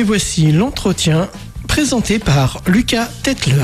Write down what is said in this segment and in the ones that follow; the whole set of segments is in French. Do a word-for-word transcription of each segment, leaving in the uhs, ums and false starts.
Et voici l'entretien présenté par Lucas Tetler.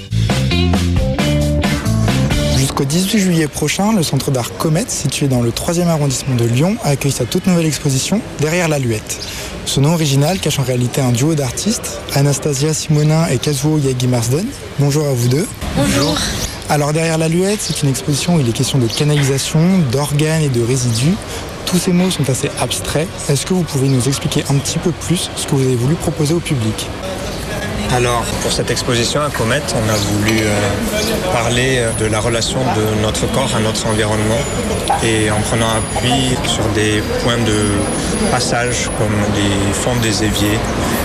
Jusqu'au dix-huit juillet prochain, le centre d'art Comet, situé dans le troisième arrondissement de Lyon, accueille sa toute nouvelle exposition Derrière l'aluette. Ce nom original cache en réalité un duo d'artistes, Anastasia Simonin et Kazuo Yagi-Marsden. Bonjour à vous deux. Bonjour. Alors Derrière l'aluette, c'est une exposition où il est question de canalisation, d'organes et de résidus. Tous ces mots sont assez abstraits. Est-ce que vous pouvez nous expliquer un petit peu plus ce que vous avez voulu proposer au public ? Alors, pour cette exposition à Comet, on a voulu euh, parler de la relation de notre corps à notre environnement et en prenant appui sur des points de passage comme les fonds des éviers,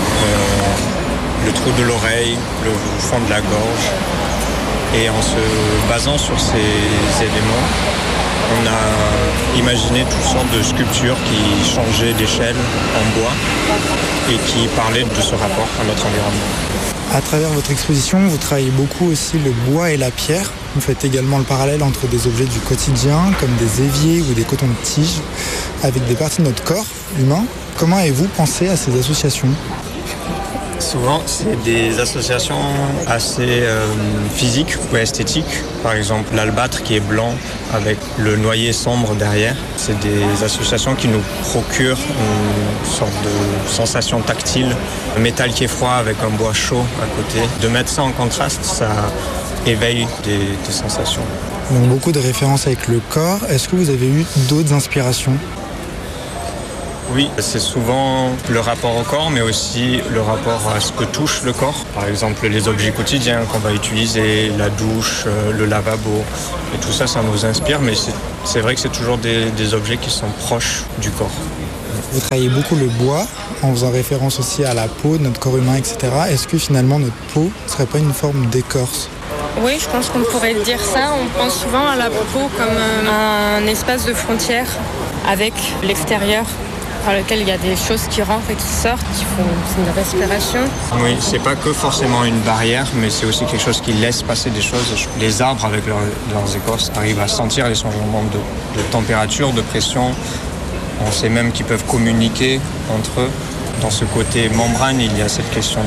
euh, le trou de l'oreille, le fond de la gorge. Et en se basant sur ces éléments, on a imaginé toutes sortes de sculptures qui changeaient d'échelle en bois et qui parlaient de ce rapport à notre environnement. À travers votre exposition, vous travaillez beaucoup aussi le bois et la pierre. Vous faites également le parallèle entre des objets du quotidien, comme des éviers ou des cotons de tige, avec des parties de notre corps humain. Comment avez-vous pensé à ces associations ? Souvent, c'est des associations assez euh, physiques ou esthétiques. Par exemple, l'albâtre qui est blanc avec le noyer sombre derrière. C'est des associations qui nous procurent une sorte de sensation tactile. Un métal qui est froid avec un bois chaud à côté. De mettre ça en contraste, ça éveille des, des sensations. Donc beaucoup de références avec le corps. Est-ce que vous avez eu d'autres inspirations ? Oui, c'est souvent le rapport au corps, mais aussi le rapport à ce que touche le corps. Par exemple, les objets quotidiens qu'on va utiliser, la douche, le lavabo. Et tout ça, ça nous inspire, mais c'est, c'est vrai que c'est toujours des, des objets qui sont proches du corps. Vous travaillez beaucoup le bois, en faisant référence aussi à la peau, notre corps humain, et cetera. Est-ce que finalement notre peau ne serait pas une forme d'écorce ? Oui, je pense qu'on pourrait dire ça. On pense souvent à la peau comme un espace de frontière avec l'extérieur, par lequel il y a des choses qui rentrent et qui sortent, qui font une respiration. Oui, c'est pas que forcément une barrière, mais c'est aussi quelque chose qui laisse passer des choses. Les arbres, avec leur, leurs écorces, arrivent à sentir les changements de, de température, de pression. On sait même qu'ils peuvent communiquer entre eux. Dans ce côté membrane, il y a cette question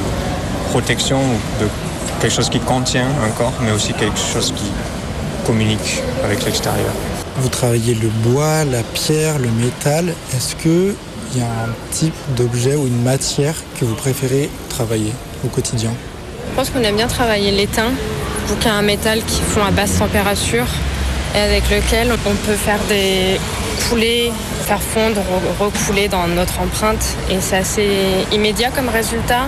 de protection, de quelque chose qui contient un corps, mais aussi quelque chose qui communique avec l'extérieur. Vous travaillez le bois, la pierre, le métal. Est-ce qu'il y a un type d'objet ou une matière que vous préférez travailler au quotidien ? Je pense qu'on aime bien travailler l'étain, donc il y a un métal qui fond à basse température et avec lequel on peut faire des coulées, faire fondre, recouler dans notre empreinte. Et c'est assez immédiat comme résultat.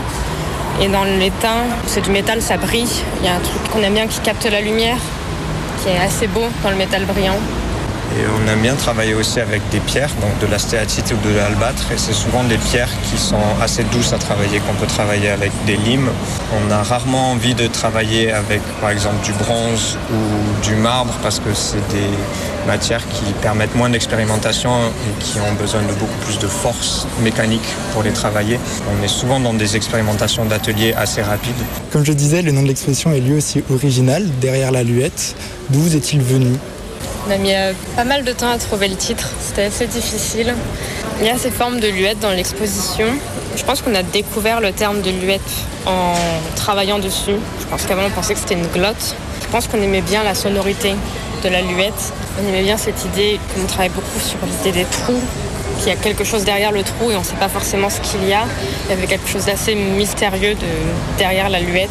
Et dans l'étain, c'est du métal, ça brille. Il y a un truc qu'on aime bien qui capte la lumière, qui est assez beau dans le métal brillant. Et on aime bien travailler aussi avec des pierres, donc de la stéatite ou de l'albâtre. Et c'est souvent des pierres qui sont assez douces à travailler, qu'on peut travailler avec des limes. On a rarement envie de travailler avec, par exemple, du bronze ou du marbre, parce que c'est des matières qui permettent moins d'expérimentation et qui ont besoin de beaucoup plus de force mécanique pour les travailler. On est souvent dans des expérimentations d'atelier assez rapides. Comme je disais, le nom de l'exposition est lui aussi original, Derrière l'aluette. D'où vous est-il venu ? On a mis euh, pas mal de temps à trouver le titre, c'était assez difficile. Il y a ces formes de luette dans l'exposition. Je pense qu'on a découvert le terme de luette en travaillant dessus. Je pense qu'avant on pensait que c'était une glotte. Je pense qu'on aimait bien la sonorité de la luette. On aimait bien cette idée qu'on travaille beaucoup sur l'idée des trous, qu'il y a quelque chose derrière le trou et on ne sait pas forcément ce qu'il y a. Il y avait quelque chose d'assez mystérieux de, derrière la luette.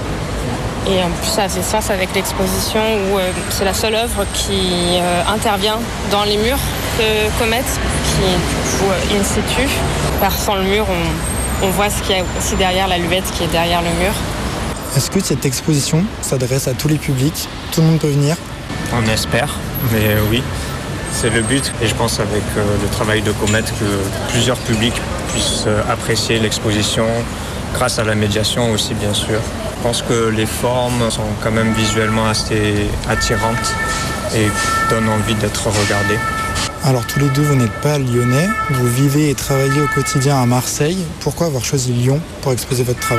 Et en plus, ça fait sens avec l'exposition où euh, c'est la seule œuvre qui euh, intervient dans les murs de Comet, qui est du coup euh, in situ. Par le mur, on, on voit ce qu'il y a aussi derrière la luette qui est derrière le mur. Est-ce que cette exposition s'adresse à tous les publics ? Tout le monde peut venir ? On espère, mais euh, oui, c'est le but. Et je pense avec euh, le travail de Comet que plusieurs publics puissent euh, apprécier l'exposition, grâce à la médiation aussi, bien sûr. Je pense que les formes sont quand même visuellement assez attirantes et donnent envie d'être regardées. Alors tous les deux, vous n'êtes pas lyonnais, vous vivez et travaillez au quotidien à Marseille. Pourquoi avoir choisi Lyon pour exposer votre travail ?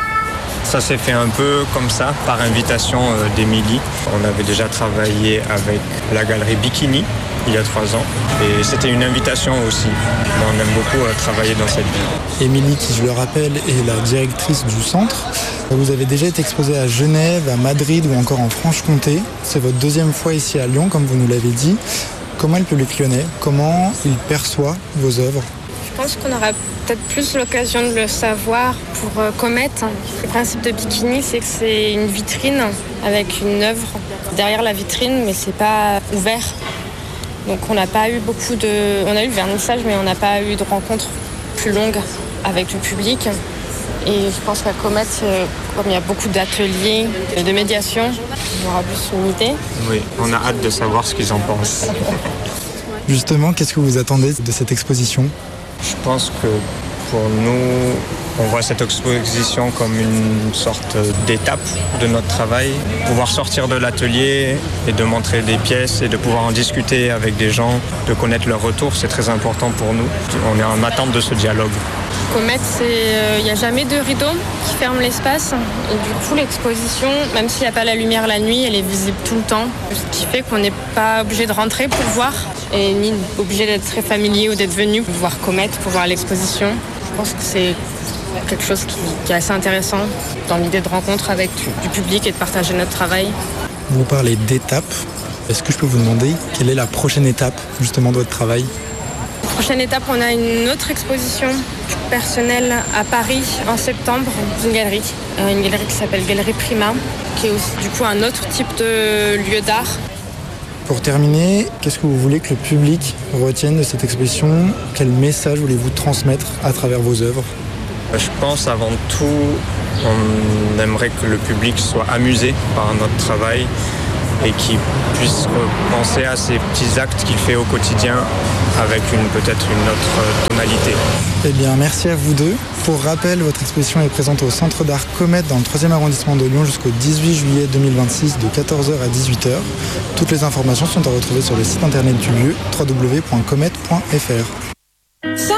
Ça s'est fait un peu comme ça, par invitation d'Émilie. On avait déjà travaillé avec la galerie Bikini il y a trois ans. Et c'était une invitation aussi. On aime beaucoup euh, travailler dans cette ville. Émilie, qui je le rappelle, est la directrice du centre. Vous avez déjà été exposée à Genève, à Madrid ou encore en Franche-Comté. C'est votre deuxième fois ici à Lyon, comme vous nous l'avez dit. Comment est le public lyonnais? Comment il perçoit vos œuvres? Je pense qu'on aura peut-être plus l'occasion de le savoir pour euh, Comet. Le principe de Bikini, c'est que c'est une vitrine avec une œuvre derrière la vitrine, mais c'est pas ouvert. Donc on n'a pas eu beaucoup de... On a eu le vernissage, mais on n'a pas eu de rencontres plus longues avec le public. Et je pense qu'à Comet, euh, comme il y a beaucoup d'ateliers et de médiation, on aura plus une idée. Oui, on a hâte de savoir ce qu'ils en pensent. Justement, qu'est-ce que vous attendez de cette exposition? Je pense que pour nous, on voit cette exposition comme une sorte d'étape de notre travail. Pouvoir sortir de l'atelier et de montrer des pièces et de pouvoir en discuter avec des gens, de connaître leur retour, c'est très important pour nous. On est en attente de ce dialogue. Comet, il euh, n'y a jamais de rideau qui ferme l'espace. Et du coup, l'exposition, même s'il n'y a pas la lumière la nuit, elle est visible tout le temps. Ce qui fait qu'on n'est pas obligé de rentrer pour voir, et ni obligé d'être très familier ou d'être venu pour voir Comet, pour voir l'exposition. Je pense que c'est quelque chose qui, qui est assez intéressant dans l'idée de rencontre avec du, du public et de partager notre travail. Vous parlez d'étapes. Est-ce que je peux vous demander quelle est la prochaine étape justement de votre travail? Prochaine étape, on a une autre exposition personnelle à Paris en septembre, dans une galerie. Une galerie qui s'appelle Galerie Prima, qui est aussi du coup un autre type de lieu d'art. Pour terminer, qu'est-ce que vous voulez que le public retienne de cette exposition? Quel message voulez-vous transmettre à travers vos œuvres? Je pense avant tout, on aimerait que le public soit amusé par notre travail et qu'il puisse penser à ces petits actes qu'il fait au quotidien avec une, peut-être une autre tonalité. Eh bien, merci à vous deux. Pour rappel, votre exposition est présente au Centre d'art Comet dans le troisième arrondissement de Lyon jusqu'au dix-huit juillet deux mille vingt-six de quatorze heures à dix-huit heures. Toutes les informations sont à retrouver sur le site internet du lieu w w w point comet point f r.